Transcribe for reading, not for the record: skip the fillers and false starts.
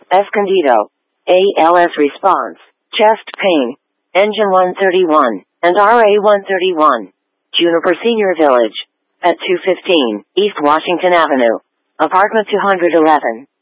Escondido. ALS response. Chest pain. Engine 131, and RA 131. Juniper Senior Village. At 215 East Washington Avenue. Apartment 211.